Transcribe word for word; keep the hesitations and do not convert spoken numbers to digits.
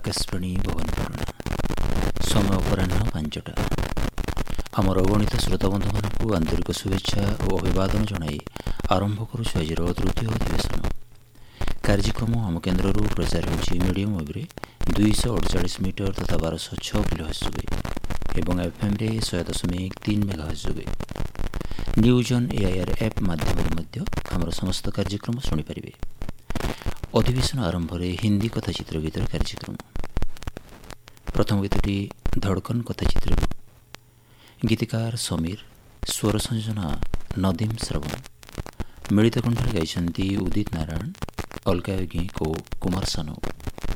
ଆକାଶବାଣୀ ଭୁବନେଶ୍ୱର। ସମୟ ଅପରାହ୍ନ ପାଞ୍ଚଟା। ଆମର ଅଗଣିତ ଶ୍ରୋତାବନ୍ଧୁମାନଙ୍କୁ ଆନ୍ତରିକ ଶୁଭେଚ୍ଛା ଓ ଅଭିବାଦନ ଜଣାଇ ଆରମ୍ଭ କରୁଛୁ ଆଜିର ତୃତୀୟ ଅଧିବେଶନ। କାର୍ଯ୍ୟକ୍ରମ ଆମ କେନ୍ଦ୍ରରୁ ପ୍ରଚାର ହେଉଛି ମିଡ଼ିୟମ୍ ୱେବ୍ରେ ଦୁଇଶହ ଅଡ଼ଚାଳିଶ ମିଟର ତଥା ବାରଶହ ଛଅ କିଲୋହର୍ଟ୍ଜ ଯୋଗେ ଏବଂ ଏଫ୍ଏମ୍ରେ ଶହେ ଦଶମିକ ତିନି ମେଗାହର୍ଟ୍ଜ ଯୋଗେ। ନ୍ୟୁଜ୍ ଅନ୍ ଏଆଇଆର୍ ଆପ୍ ମାଧ୍ୟମରେ ମଧ୍ୟ ଆମର ସମସ୍ତ କାର୍ଯ୍ୟକ୍ରମ ଶୁଣିପାରିବେ। ଅଧିବେଶନ ଆରମ୍ଭରେ ହିନ୍ଦୀ କଥାଚିତ୍ର ଗୀତର କାର୍ଯ୍ୟକ୍ରମ। ପ୍ରଥମ ଗୀତଟି ଧଡ଼କନ କଥାଚିତ୍ରରୁ। ଗୀତିକାର ସମୀର, ସ୍ୱର ସଂଯୋଜନା ନଦୀମ ଶ୍ରବଣ। ମିଳିତ କଣ୍ଠରେ ଗାଇଛନ୍ତି ଉଦିତ ନାରାୟଣ, ଅଲକା ୟଜ୍ଞିକ ଓ କୁମାର ସାନୁ।